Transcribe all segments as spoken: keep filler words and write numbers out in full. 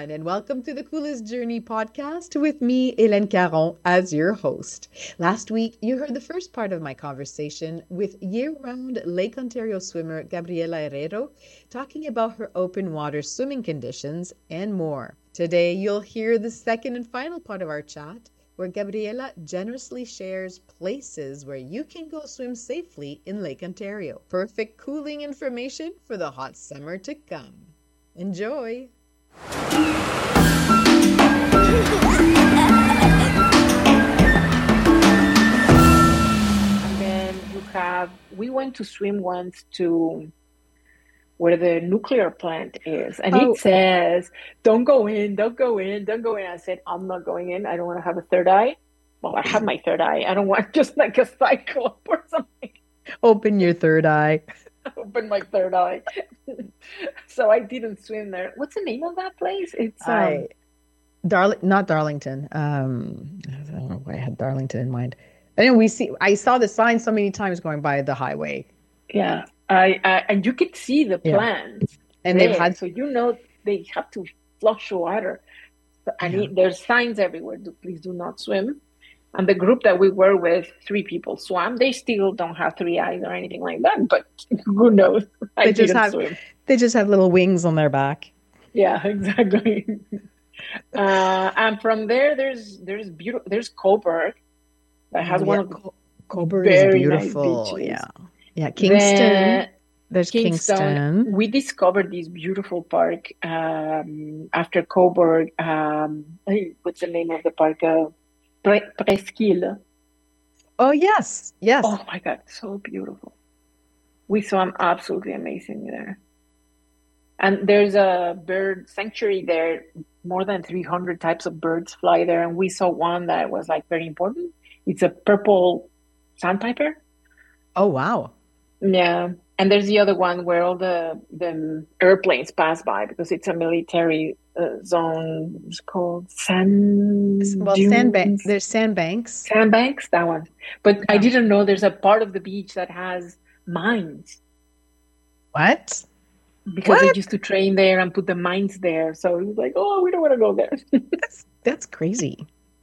everyone, and welcome to the Coolest Journey podcast with me, Hélène Caron, as your host. Last week, you heard the first part of my conversation with year-round Lake Ontario swimmer Gabriela Herrero, talking about her open water swimming conditions and more. Today, you'll hear the second and final part of our chat, where Gabriela generously shares places where you can go swim safely in Lake Ontario. Perfect cooling information for the hot summer to come. Enjoy! And then you have, we went to swim once to where the nuclear plant is. And Oh. it says, don't go in, don't go in, don't go in. I said, I'm not going in. I don't want to have a third eye. Well, I have my third eye. I don't want just like a cyclone or something. Open your third eye. Open my third eye. So I didn't swim there. What's the name of that place? It's um, I, Darling, not Darlington. Um, I don't know why I had Darlington in mind. I know we see. I saw the sign so many times going by the highway. yeah. I, I and you could see the Yeah. plants. And there. they've had, So you know they have to flush the water. And Yeah. it, there's signs everywhere. Do, please do not swim. And the group that we were with, three people swam. They still don't have three eyes or anything like that, but who knows? I They just didn't have- swim. they just have little wings on their back. Yeah, exactly. uh, and from there, there's there's beautiful. There's Coburg that has Oh, one yeah. of the Co- Coburg is very nice beautiful. beaches. Yeah. Yeah. Kingston. Then There's Kingston. Kingston. We discovered this beautiful park um, after Coburg. Um, hey, what's the name of the park? Uh, Pre- Presqu'île. Oh, yes. Yes. Oh my God, so beautiful. We swam absolutely amazing there. And there's a bird sanctuary there. More than three hundred types of birds fly there. And we saw one that was like very important. It's a purple sandpiper. Oh, wow. Yeah. And there's the other one where all the, the airplanes pass by because it's a military uh, zone. It's called Sand Well, Dunes. sandbank. There's sandbanks. Sandbanks, that one. But I Yeah. didn't know there's a part of the beach that has mines What? because they What? used to train there and put the mines there. So it was like, oh, we don't want to go there. That's that's crazy.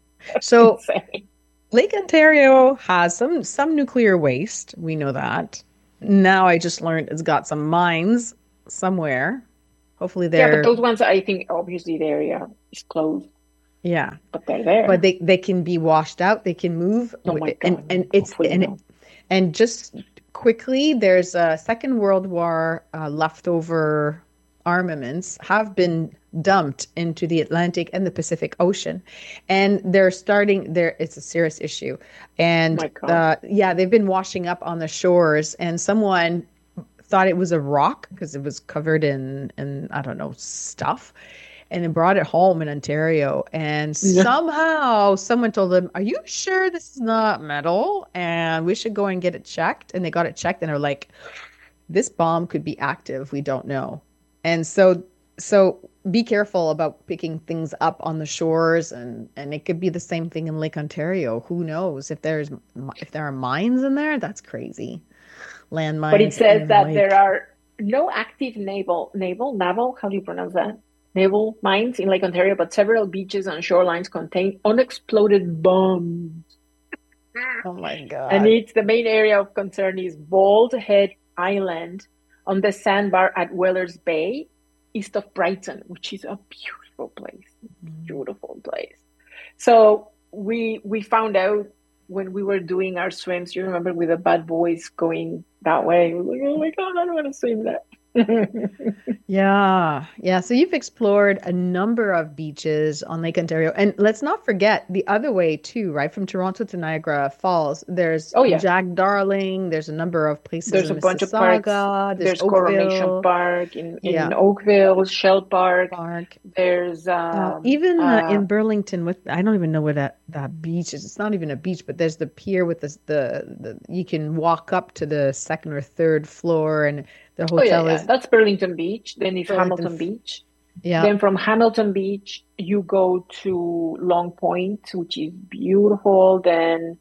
So Insane. Lake Ontario has some some nuclear waste. We know that. Now I just learned it's got some mines somewhere. Hopefully Yeah, they're but those ones, I think, obviously the area is closed, yeah. but they're there. But they, they can be washed out. They can move. Oh my and God, and it's hopefully and no. and just quickly, there's a Second World War uh, leftover armaments have been dumped into the Atlantic and the Pacific Ocean, and they're starting there. It's a serious issue, and My God. uh, yeah, they've been washing up on the shores, and someone thought it was a rock because it was covered in in I don't know stuff. And then brought it home in Ontario. And Yeah. somehow someone told them, are you sure this is not metal? And we should go and get it checked. And they got it checked and they're like, this bomb could be active. We don't know. And so so be careful about picking things up on the shores. And, and it could be the same thing in Lake Ontario. Who knows? If there's if there are mines in there, that's crazy. Landmines. But it says in that Lake. there are no active naval, naval, naval, how do you pronounce that? Naval mines in Lake Ontario, but several beaches and shorelines contain unexploded bombs. Oh my God. And it's the main area of concern is Bald Head Island on the sandbar at Whalers Bay, east of Brighton, which is a beautiful place. Beautiful place. So we we found out when we were doing our swims, you remember with the bad boys going that way. We were like, oh my God, I don't want to swim that. Yeah, yeah. So you've explored a number of beaches on Lake Ontario. And let's not forget the other way too, right? From Toronto to Niagara Falls, there's Oh, yeah. Jack Darling. There's a number of places There's in a bunch of parks. Mississauga. There's Oakville Coronation Park in, in Yeah. Oakville, Shell Park. Park. There's Uh, um, even uh, uh, in Burlington, with I don't even know where that, that beach is. It's not even a beach, but there's the pier with this, the the you can walk up to the second or third floor, and the oh yeah, hotel yeah, is that's Burlington Beach. Then it's Burlington Hamilton F- Beach. yeah. Then from Hamilton Beach, you go to Long Point, which is beautiful. Then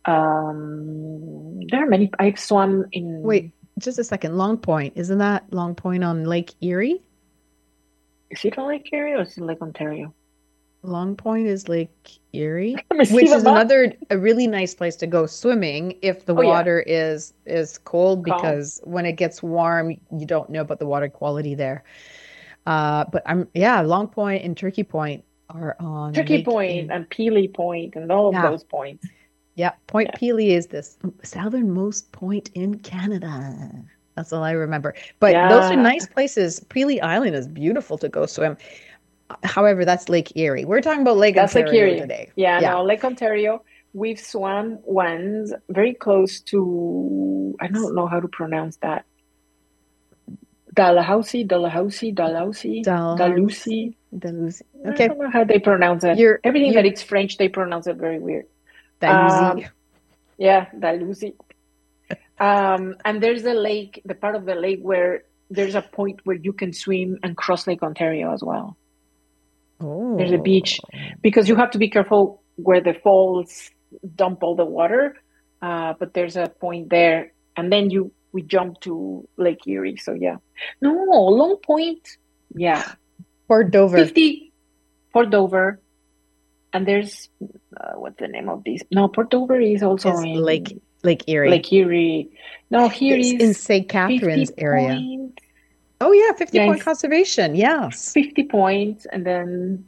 um, there are many. I've swum in. Wait, just a second. Long Point, isn't that Long Point on Lake Erie? Is it on Lake Erie or is it Lake Ontario? Long Point is Lake Erie, Let me see which the is map. another a really nice place to go swimming if the Oh yeah, water is is cold, calm. because when it gets warm, you don't know about the water quality there. Uh, but I'm yeah, Long Point and Turkey Point are on Turkey Lake Point Erie. and Peely Point and all of Yeah, those points. yeah. Point Yeah, Pelee is the southernmost point in Canada. That's all I remember. But those are yeah, nice places. Pelee Island is beautiful to go swim. However, that's Lake Erie. We're talking about Lake that's Lake Ontario Erie. today. Yeah, Yeah. no, Lake Ontario. We've swam once very close to, I don't know how to pronounce that. Dalhousie, Dalhousie, Dalhousie, Dalhousie, Dalhousie. Dalhousie. I Okay. don't know how they pronounce it. You're Everything that you're it's French, they pronounce it very weird. Dalhousie. Um, yeah, Dalhousie. Um, and there's a lake, the part of the lake where there's a point where you can swim and cross Lake Ontario as well. There's a Oh. beach because you have to be careful where the falls dump all the water. Uh, but there's a point there, and then you we jump to Lake Erie. So yeah, no, Long Point. Yeah, Port Dover fifty Port Dover, and there's uh, what's the name of these? No, Port Dover is also is Lake in Lake Erie. Lake Erie. No, here It's in is Saint Catharines fifty area. Point. Oh yeah, fifty Yeah, Point it's Conservation. Yes. fifty Point, and then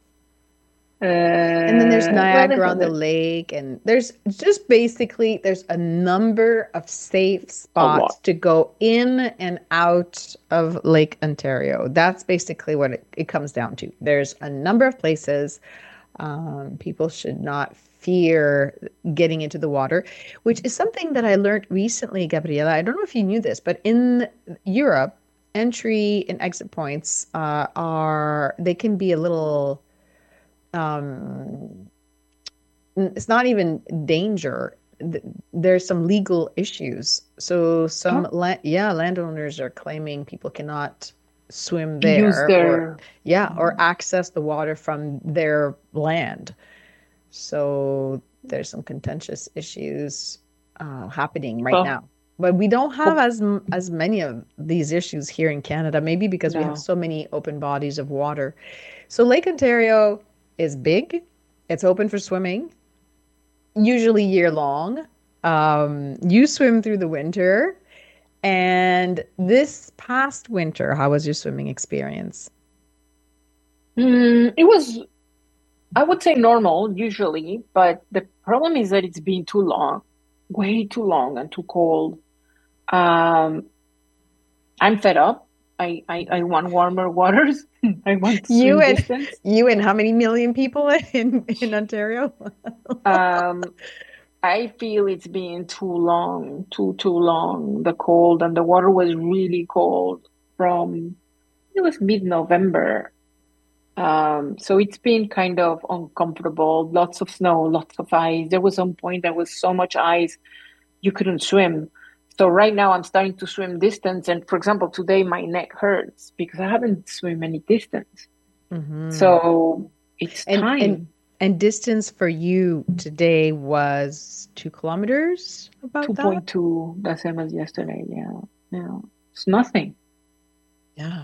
And then there's uh, well, there's Niagara on the other Lake, and there's just basically there's a number of safe a spots lot. to go in and out of Lake Ontario. That's basically what it, it comes down to. There's a number of places. Um, people should not fear getting into the water, which is something that I learned recently, Gabriela. I don't know if you knew this, but in Europe, entry and exit points uh, are they can be a little um, it's not even danger. There's some legal issues. So some Oh, land, yeah, landowners are claiming people cannot swim use there or their yeah, or access the water from their land. So there's some contentious issues uh, happening right well, now. But we don't have hope as as many of these issues here in Canada, maybe because we have no. so many open bodies of water. So Lake Ontario is big. It's open for swimming, usually year long. Um, you swim through the winter. And this past winter, how was your swimming experience? Mm, it was, I would say normal usually, but the problem is that it's been too long, way too long and too cold. Um, I'm fed up. I, I, I want warmer waters. I want to You swim and distance. you and how many million people in in Ontario? Um, I feel it's been too long, too, too long. The cold and the water was really cold from, it was mid-November. Um, so it's been kind of uncomfortable. Lots of snow, lots of ice. There was some point there was so much ice you couldn't swim. So right now I'm starting to swim distance. And for example, today my neck hurts because I haven't swim any distance. hmm So it's And and time. and distance for you today was two kilometers, about that? two point two, the same as yesterday. Yeah. Yeah. It's nothing. Yeah.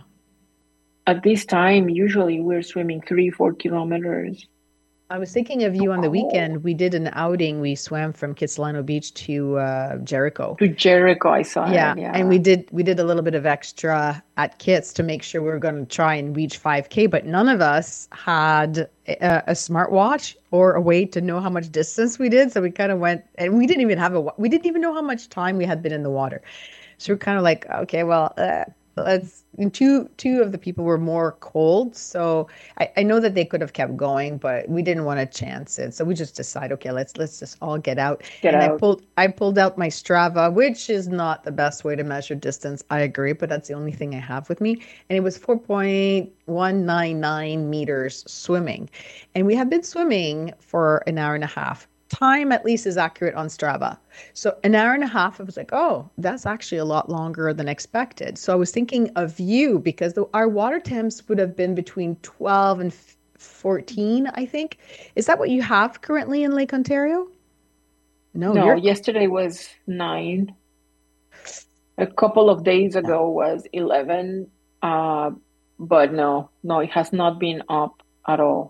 At this time, usually we're swimming three, four kilometers. I was thinking of Too you on the cold. weekend. We did an outing. We swam from Kitsilano Beach to uh, Jericho. To Jericho, I saw Yeah, it. and Yeah. we did we did a little bit of extra at Kits to make sure we were going to try and reach five K, but none of us had a, a smartwatch or a way to know how much distance we did. So we kind of went, and we didn't even have a wa- we didn't even know how much time we had been in the water. So we're kind of like, okay, well, uh, let's. And two two of the people were more cold, so I, I know that they could have kept going, but we didn't want to chance it. So we just decided, okay, let's let's just all get out. Get And I out. pulled I pulled out my Strava, which is not the best way to measure distance. I agree, but that's the only thing I have with me. And it was four point one nine nine meters swimming, and we have been swimming for an hour and a half. Time at least is accurate on Strava. So an hour and a half, I was like, oh, that's actually a lot longer than expected. So I was thinking of you because the, our water temps would have been between twelve and fourteen, I think. Is that what you have currently in Lake Ontario? No, No, you're yesterday was nine. A couple of days yeah. ago was eleven. Uh, but no, no, it has not been up at all.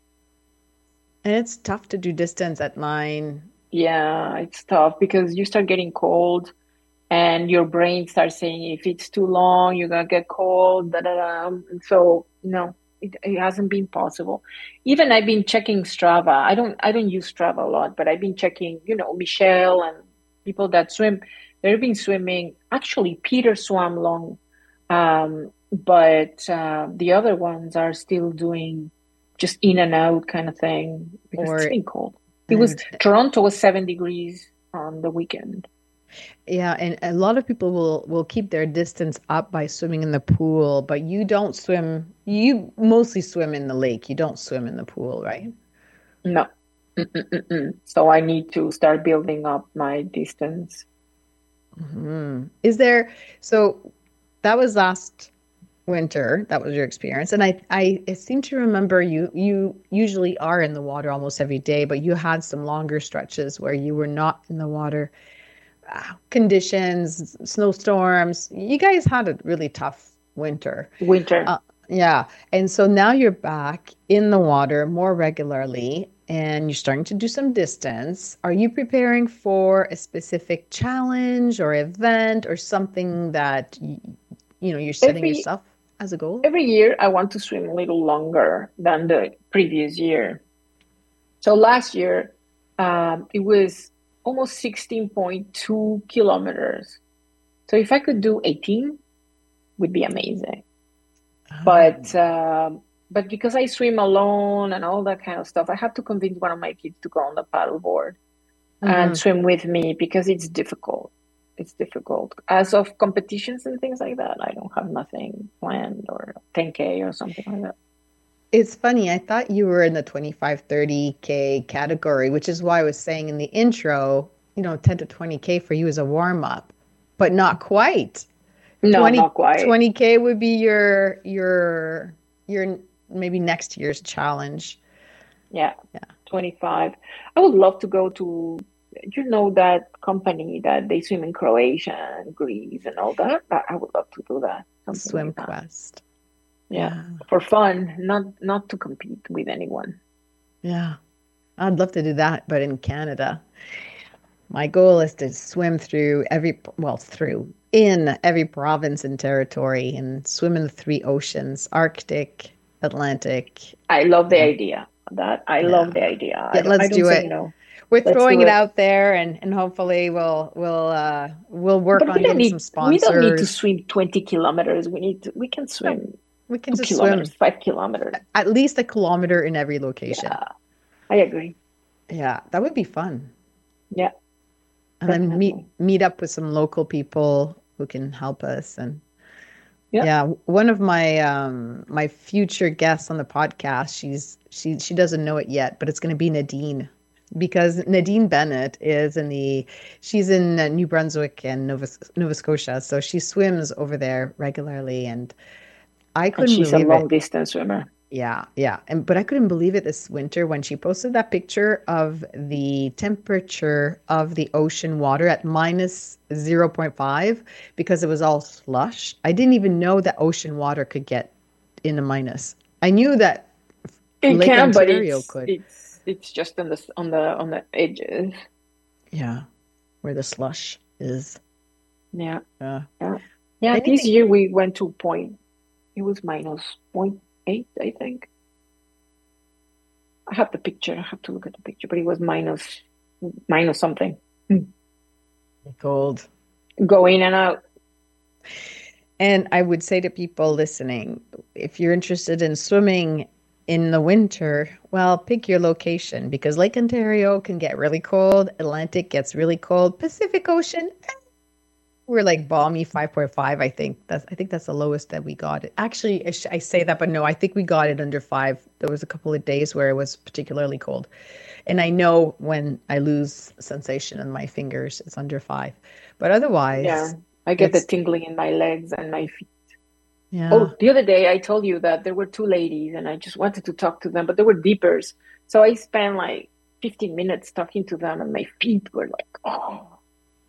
And it's tough to do distance at nine. Yeah, it's tough because you start getting cold and your brain starts saying if it's too long, you're gonna get cold, da da da. And so no, it, it hasn't been possible. Even I've been checking Strava. I don't I don't use Strava a lot, but I've been checking, you know, Michelle and people that swim. They've been swimming. Actually, Peter swam long, um, but uh, the other ones are still doing just in and out kind of thing because it's Or been cold. It was and Toronto was seven degrees on the weekend. yeah, and a lot of people will will keep their distance up by swimming in the pool, but you don't swim. You mostly swim in the lake. You don't swim in the pool, right? No. Mm-mm-mm-mm. So I need to start building up my distance. Hmm. Is there, so that was last winter. That was your experience. And I, I, I seem to remember you, you usually are in the water almost every day, but you had some longer stretches where you were not in the water. Ah, conditions, snowstorms. You guys had a really tough winter. Winter. Uh, yeah. And so now you're back in the water more regularly and you're starting to do some distance. Are you preparing for a specific challenge or event or something that you, you know, you're setting Every yourself as a goal? every year I want to swim a little longer than the previous year. So last year, um, it was almost sixteen point two kilometers. So if I could do eighteen, would be amazing. But Oh. um, but because I swim alone and all that kind of stuff, I have to convince one of my kids to go on the paddleboard and Hmm. swim with me because it's difficult. It's difficult. As of competitions and things like that, I don't have nothing planned or ten K or something like that. It's funny. I thought you were in the twenty-five, thirty K category, which is why I was saying in the intro, you know, ten to twenty K for you as a warm up, but not quite. No, Twenty not quite. twenty k would be your your your maybe next year's challenge. Yeah, Yeah. twenty-five. I would love to go to, you know, that company that they swim in Croatia and Greece and all that. I I would love to do that, something Swim like that. Quest. Yeah, Yeah. for fun, not not to compete with anyone. Yeah. I'd love to do that, but in Canada. My goal is to swim through every, well, through in every province and territory and swim in the three oceans, Arctic, Atlantic. I love the Yeah. idea. That I love Yeah. the idea. I Yeah, don't I let's don't do say it. no. We're Let's throwing do it it. out there and and hopefully we'll we'll uh we'll work But we on don't getting some need we don't need to sponsors. swim twenty kilometers. We need to we can No, swim we can two just kilometers, swim five kilometers. at least a kilometer in every location. Yeah, I agree. Yeah, that would be fun. Yeah, And then meet definitely. meet up with some local people who can help us. And Yeah. yeah, one of my um my future guests on the podcast, she's she she doesn't know it yet, but it's going to be Nadine because Nadine Bennett is in the she's in uh, New Brunswick and Nova Nova Scotia, so she swims over there regularly and I And couldn't she's a believe long it. distance swimmer. Yeah, yeah. And but I couldn't believe it this winter when she posted that picture of the temperature of the ocean water at minus zero point five because it was all slush. I didn't even know that ocean water could get in the minus. I knew that It Lake can, but Ontario it's could. it's it's just on the on the on the edges. Yeah, where the slush is. Yeah, Yeah. yeah, yeah. This Anything. year we went to point. It was minus point eight, I think. I have the picture. I have to look at the picture, but it was minus minus something. Hmm. Cold. Go in and out. And I would say to people listening, if you're interested in swimming in the winter, well, pick your location because Lake Ontario can get really cold. Atlantic gets really cold. Pacific Ocean, eh, we're like balmy five point five, I think. That's I think that's the lowest that we got it. Actually, I, sh- I say that, but no, I think we got it under five. There was a couple of days where it was particularly cold. And I know when I lose sensation in my fingers, it's under five. But Yeah, otherwise, I get the it's, tingling in my legs and my feet. yeah. Oh, the other day I told you that there were two ladies and I just wanted to talk to them, but they were deepers. So I spent like fifteen minutes talking to them and my feet were like, oh.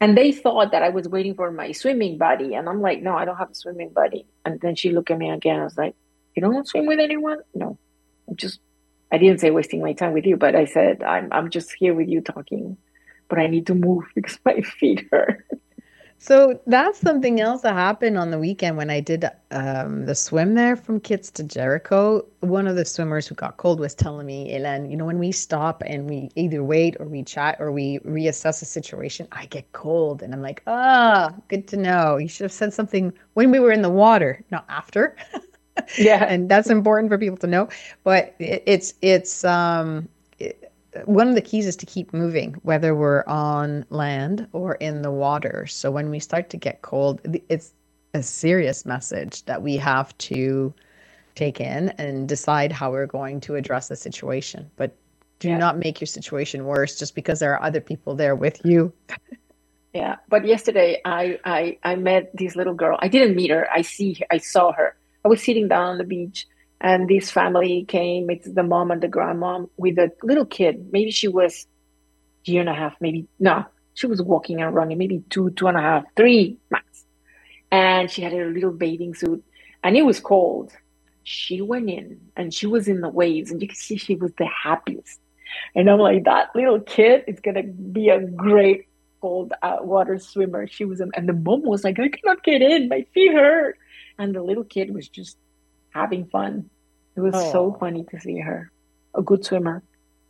And they thought that I was waiting for my swimming buddy. And I'm like, no, I don't have a swimming buddy. And then she looked at me again. I was like, you don't swim with anyone? No, I'm just, I didn't say wasting my time with you, but I said, I'm, I'm just here with you talking, but I need to move because my feet hurt. So that's something else that happened on the weekend when I did um, the swim there from Kits to Jericho. One of the swimmers who got cold was telling me, Ellen, you know, when we stop and we either wait or we chat or we reassess a situation, I get cold. And I'm like, ah, good to know. You should have said something when we were in the water, not after. Yeah. And that's important for people to know. But it, it's, it's, um, it, one of the keys is to keep moving, whether we're on land or in the water. So when we start to get cold, it's a serious message that we have to take in and decide how we're going to address the situation. But do Yeah. not make your situation worse just because there are other people there with you. Yeah. But yesterday I, I, I met this little girl. I didn't meet her. I see, I saw her. I was sitting down on the beach and this family came. It's the mom and the grandmom with a little kid. Maybe she was a year and a half, maybe. No, she was walking and running, maybe two, two and a half, three max. And she had her little bathing suit and it was cold. She went in and she was in the waves and you could see she was the happiest. And I'm like, that little kid is going to be a great cold uh, water swimmer. She was, and the mom was like, I cannot get in. My feet hurt. And the little kid was just having fun. It was so Oh, funny to see her, a good swimmer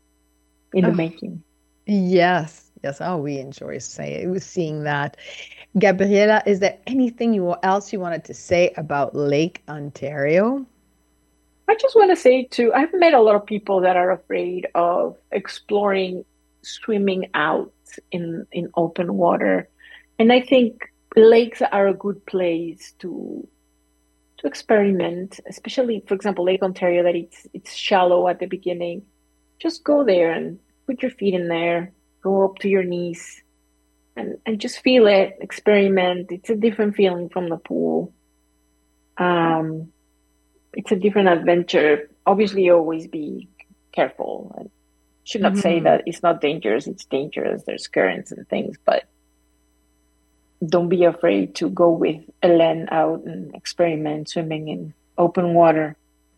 in the oh, making. yes. Yes. Oh, we enjoy say it was seeing that. Gabriela, is there anything you else you wanted to say about Lake Ontario? I just want to say too, I've met a lot of people that are afraid of exploring swimming out in in open water. And I think lakes are a good place to to experiment, especially for example, Lake Ontario that it's it's shallow at the beginning. Just go there and put your feet in there, go up to your knees and, and just feel it, experiment. It's a different feeling from the pool. Um, it's a different adventure. Obviously, always be careful. I should not say Hmm. that it's not dangerous. It's dangerous. There's currents and things, but don't be afraid to go with Ellen out and experiment swimming in open water.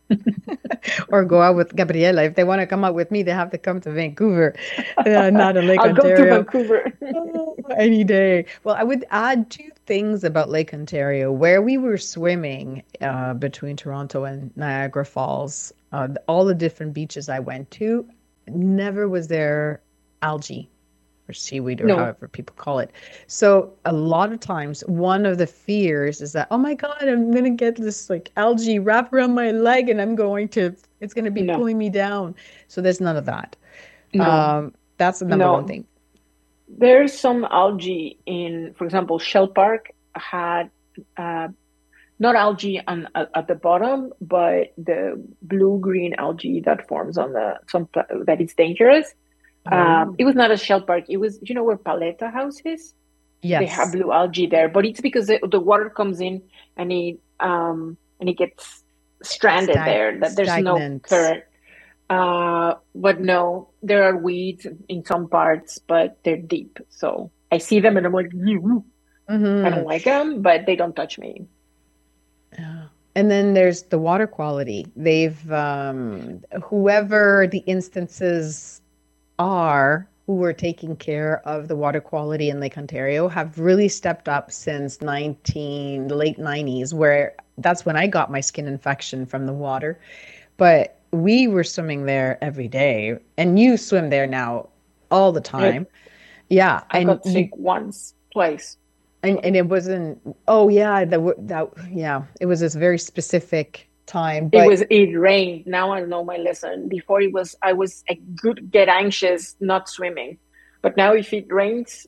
Or go out with Gabriela. If they want to come out with me, they have to come to Vancouver, uh, not in Lake I'll come to Ontario. Vancouver. Oh, any day. Well, I would add two things about Lake Ontario. Where we were swimming uh, between Toronto and Niagara Falls, uh, all the different beaches I went to, never was there algae or seaweed or No, however people call it. So a lot of times, one of the fears is that, oh my God, I'm gonna get this like algae wrap around my leg and I'm going to, it's gonna be no, pulling me down. So there's none of that. no, Um, that's the number one no. thing. There's some algae in, for example, Shell Park had uh, not algae on at, at the bottom, but the blue-green algae that forms on the some pla- that is dangerous. Um, Oh, it was not a Shell Park. It was, you know, where Paleta House is. They have yes. blue algae there, but it's because the, the water comes in and it um and it gets stranded Stag there. That there's no stagnant. current. Uh, but no, there are weeds in some parts, but they're deep. So I see them and I'm like, "Ew." I Hmm. don't like them, but they don't touch me. Yeah. And then there's the water quality. They've um, whoever the instances are who were taking care of the water quality in Lake Ontario have really stepped up since nineteen the late nineties, where that's when I got my skin infection from the water. But we were swimming there every day, and you swim there now all the I, time. Yeah, I and got you sick once, twice. and, and it wasn't. Oh yeah, that wa- that yeah, it was this very specific time. It But was it rained. Now I know my lesson. Before it was I was I could get anxious not swimming, but now if it rains,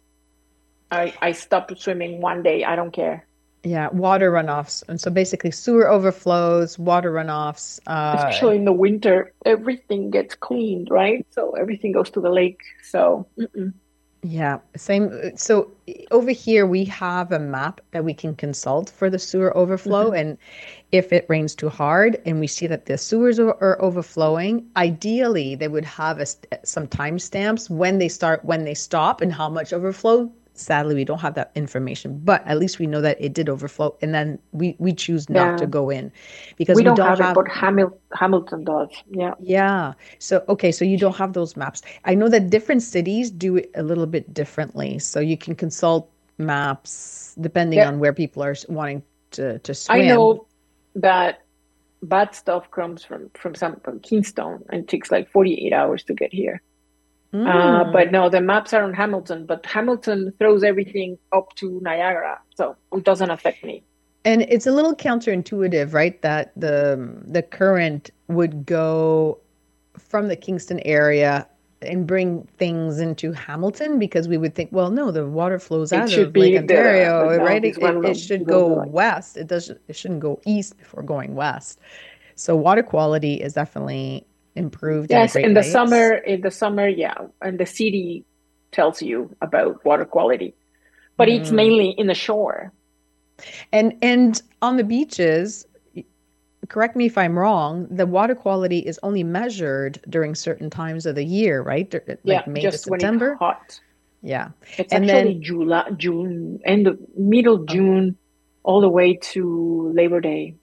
I I stop swimming one day. I don't care. yeah, water runoffs, and so basically sewer overflows, water runoffs. Uh, Especially in the winter, everything gets cleaned, right? So everything goes to the lake. So mm-mm. Yeah, same. So over here we have a map that we can consult for the sewer overflow, Hmm. and if it rains too hard and we see that the sewers are, are overflowing, ideally they would have a, st- some timestamps when they start, when they stop, and how much overflow sadly, we don't have that information, but at least we know that it did overflow, and then we we choose not to Yeah. go in because We we don't don't have it, have. but Hamil Hamilton does. Yeah. Yeah. So, okay, so you don't have those maps. I know that different cities do it a little bit differently. So you can consult maps depending Yeah. on where people are s- wanting to to I swim. know that bad stuff comes from from some from Keystone and it takes like forty-eight hours to get here. Uh, Mm. but no, the maps are on Hamilton, but Hamilton throws everything up to Niagara, so it doesn't affect me. And it's a little counterintuitive, right? That the the current would go from the Kingston area and bring things into Hamilton because we would think, well, no, the water flows It out should of Lake be the other, but Ontario, no, right? this It, it, one it will should go go the like. west. It does it shouldn't go east before going west. So water quality is definitely improved in the Yes, Great in the Lakes. summer, in the summer, yeah, and the city tells you about water quality, but it's Hmm. mainly in the shore. And and on the beaches, correct me if I'm wrong, the water quality is only measured during certain times of the year, right? Dur- Yeah, Like May to just when it's September. hot. Yeah. It's And actually then, July, June, end of middle oh, June, all the way to Labor Day.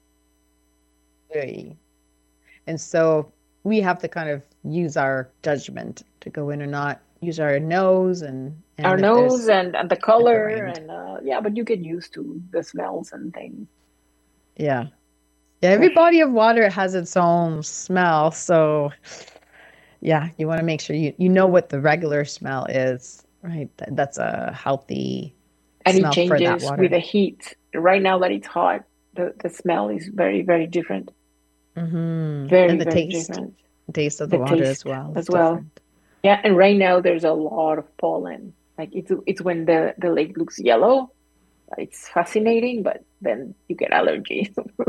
okay. And so we have to kind of use our judgment to go in or not, use our nose and Our and if nose there's and, and the if it color rained. and uh, yeah, but you get used to the smells and things. Yeah. Yeah, every body of water has its own smell, so yeah, you want to make sure you you know what the regular smell is, right? Th- That's a healthy And it smell for that changes with water. the heat. Right now that it's hot, the, the smell is very, very different. Hmm. Very, And the very taste, different. taste of the The water as taste well is as well. different. Yeah, and right now there's a lot of pollen. Like it's it's when the, the lake looks yellow. It's fascinating, but then you get allergies.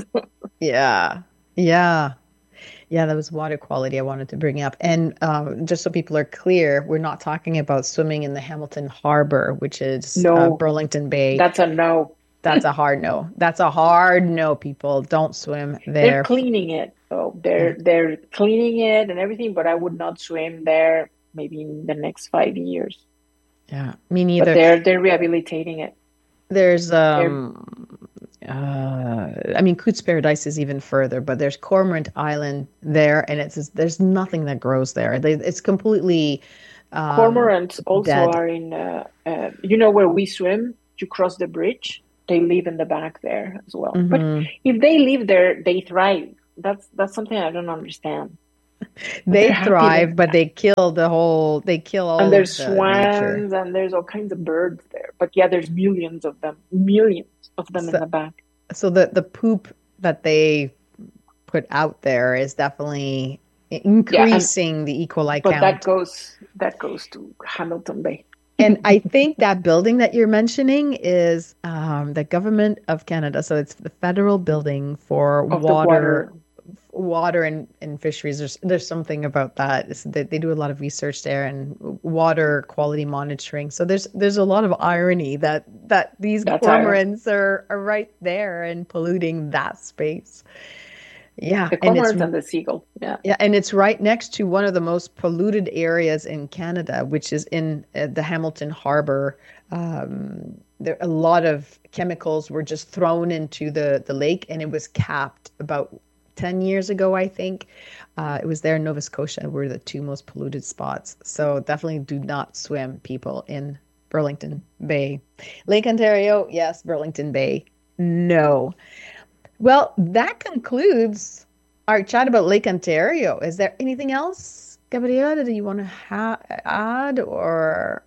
Yeah. Yeah. Yeah, that was water quality I wanted to bring up. And um, just so people are clear, we're not talking about swimming in the Hamilton Harbor, which is uh, No, Burlington Bay. that's a no. That's a hard no. That's a hard no, people. Don't swim They're there. cleaning it. So Yeah. they're they're cleaning it and everything, but I would not swim there maybe in the next five years. Yeah, me But neither. they're they're rehabilitating it. There's They're um uh I mean Coots Paradise is even further, but there's Cormorant Island there and it's just, there's nothing that grows there. They, it's completely um cormorants also dead. are in uh, uh you know where we swim to cross the bridge. They live in the back there as well. But Hmm. if they live there, they thrive. That's that's something I don't understand. But They they're happy thrive, living but there. they kill the whole they kill And all there's of the nature. swans and there's all kinds of birds there. But yeah, there's millions of them, millions of them in So the back. so the the poop that they put out there is definitely Yeah, and increasing the E. coli but that count. goes that goes to Hamilton Bay And I think that building that you're mentioning is um, the Government of Canada. So it's the federal building for of the water, water. water and, and fisheries. There's there's something about that. It's, they, they do a lot of research there and water quality monitoring. So there's there's a lot of irony that that these That's iron. cormorants are, are right there and polluting that space. Yeah, The and it's cormorants and the seagull. Yeah. yeah, and it's right next to one of the most polluted areas in Canada, which is in uh, the Hamilton Harbor. Um, there a lot of chemicals were just thrown into the the lake, and it was capped about ten years ago, I think. Uh, it was there in Nova Scotia, were the two most polluted spots. So definitely do not swim, people, in Burlington Bay. Lake Ontario, yes. Burlington Bay, no. Well, that concludes our chat about Lake Ontario. Is there anything else, Gabriela, that you want to ha- add or?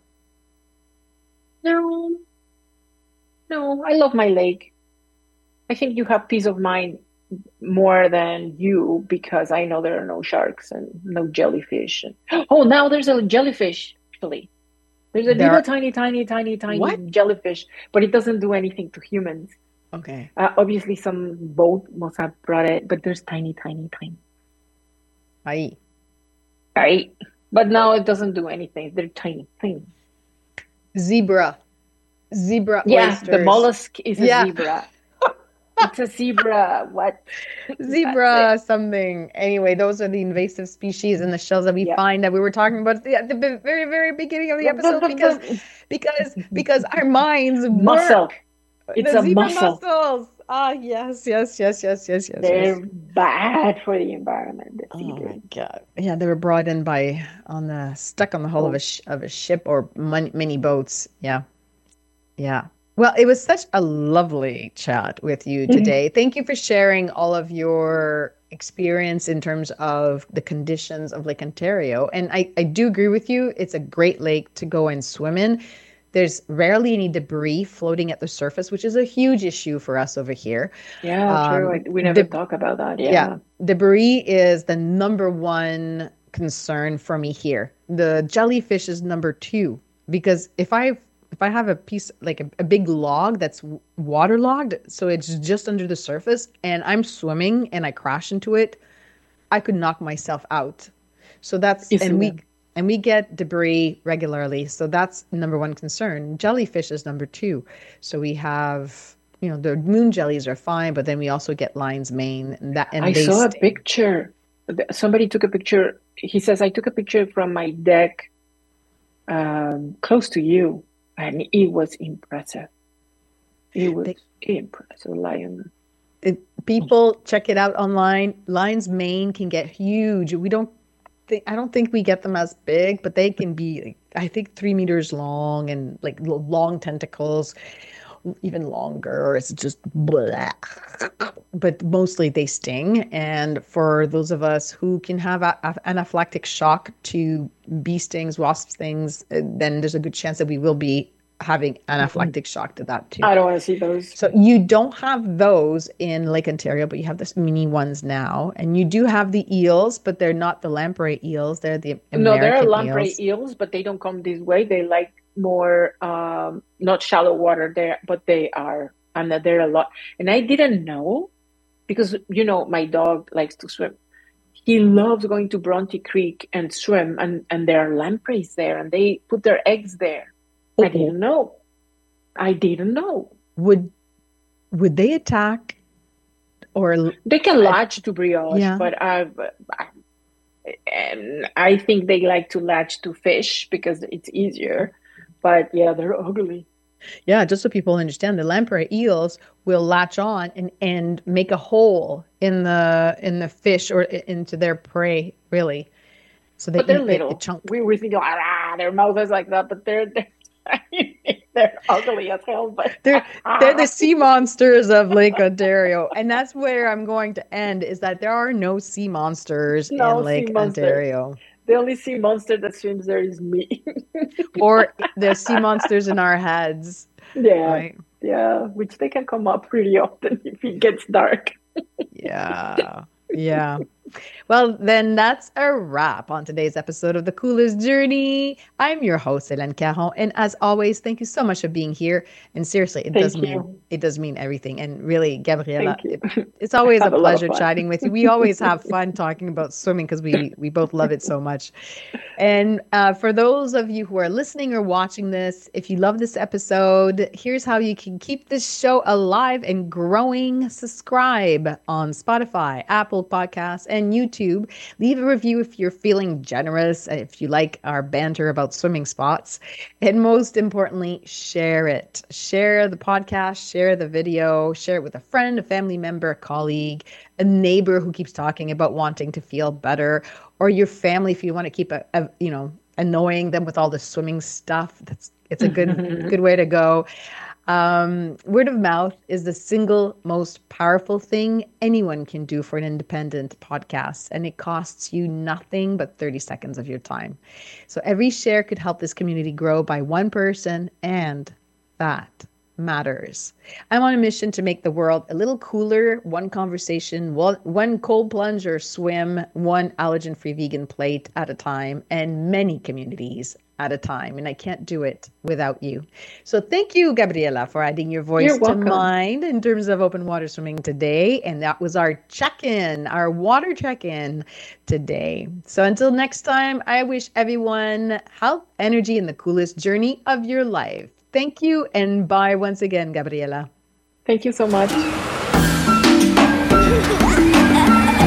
No, no, I love my lake. I think you have peace of mind more than you because I know there are no sharks and no jellyfish. And, oh, now there's a jellyfish, actually. There's a There little are, tiny, tiny, tiny, tiny what? jellyfish, but it doesn't do anything to humans. Okay. Uh, obviously, some boat must have brought it, but there's tiny, tiny, tiny. Hi. Right? But now it doesn't do anything. They're tiny, tiny. Zebra. Zebra Yeah, the oysters. mollusk is a Yeah. zebra. It's a zebra. What? That's it. Zebra something. Anyway, those are the invasive species and the shells that we Yeah. find that we were talking about at the, at the be- very, very beginning of the episode because because because our minds Muscle. work. It's The a zebra muscle. mussels. Ah, yes, yes, yes, yes, yes, yes, They're yes. bad for the environment, the Oh zebras. my God. Yeah, they were brought in by on the stuck on the hull of a Oh. sh of a ship or mon mini boats. Yeah. Yeah. Well, it was such a lovely chat with you today. Thank you for sharing all of your experience in terms of the conditions of Lake Ontario. And I, I do agree with you. It's a great lake to go and swim in. There's rarely any debris floating at the surface, which is a huge issue for us over here. Yeah, true. Um, I, we never de talk about that. yeah, Yeah. debris is the number one concern for me here. The jellyfish is number two because if I if I have a piece like a, a big log that's w- waterlogged, so it's just under the surface, and I'm swimming and I crash into it, I could knock myself out. So that's and Isn't we it? and we get debris regularly. So that's number one concern. Jellyfish is number two. So we have, you know, the moon jellies are fine, but then we also get lion's mane and that I and they saw a sting. picture. Somebody took a picture. He says, I took a picture from my deck um, close to you, and it was impressive. It was They impressive, lion. it, people check it out online. Lion's mane can get huge. We don't think I don't think we get them as big, but they can be like, I think three meters long and like l- long tentacles, even longer. It's just blah. But mostly they sting. And for those of us who can have a, a- anaphylactic shock to bee stings, wasp stings, uh, then there's a good chance that we will be having Mhm. anaphylactic shock to that too. I don't want to see those. So you don't have those in Lake Ontario, but you have the mini ones now. And you do have the eels, but they're not the lamprey eels. They're the No, there are American lamprey eels. eels, but they don't come this way. They like more, um, not shallow water there, but they are, and they're a lot. And I didn't know because, you know, my dog likes to swim. He loves going to Bronte Creek and swim, and, and there are lampreys there, and they put their eggs there. I Oh, didn't know. I didn't know. would would they attack or They can I, latch to brioche, yeah. but I've, I, and I think they like to latch to fish because it's easier. But yeah, they're ugly. Yeah, just so people understand, the lamprey eels will latch on and and make a hole in the in the fish or i- into their prey, really. So they But they're eat a, a little. chunk. We we think, ah, their mouth is like that, but they're they're tiny. They're ugly as hell. But They're they're the sea monsters of Lake Ontario, and that's where I'm going to end. Is that there are no sea monsters in no sea Lake monster. Ontario, The only sea monster that swims there is me. or the sea monsters in our heads, Yeah, right? yeah, which they can come up pretty often if it gets dark. Yeah, yeah. Well, then that's a wrap on today's episode of The Coolest Journey. I'm your host, Hélène Caron, and as always, thank you so much for being here. And seriously, it does Thank mean you. it does mean everything. And really, Gabriela, Thank you. it, it's always a Have a lot of pleasure fun. chatting with you. We always have fun talking about swimming because we we both love it so much. And uh, for those of you who are listening or watching this, if you love this episode, here's how you can keep this show alive and growing. Subscribe on Spotify, Apple Podcasts, and YouTube. Leave a review if you're feeling generous, if you like our banter about swimming spots. And most importantly, share it. Share the podcast, share the video, share it with a friend, a family member, a colleague, a neighbor who keeps talking about wanting to feel better, or your family if you want to keep a, a you know annoying them with all the swimming stuff. That's it's a good good way to go. Um, word of mouth is the single most powerful thing anyone can do for an independent podcast, and it costs you nothing but thirty seconds of your time. So every share could help this community grow by one person, and that matters. I'm on a mission to make the world a little cooler, one conversation, one, one cold plunge or swim, one allergen-free vegan plate at a time, and many communities at a time. And I can't do it without you. So thank you, Gabriela, for adding your You're voice to welcome. mine in terms of open water swimming today. And that was our check-in, our water check-in today. So until next time, I wish everyone health, energy, and the coolest journey of your life. Thank you, and bye once again, Gabriela. Thank you so much.